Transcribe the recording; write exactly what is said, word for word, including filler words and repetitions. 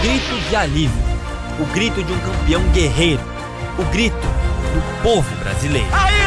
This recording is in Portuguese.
grito de alívio, o grito de um campeão guerreiro, o grito do povo brasileiro.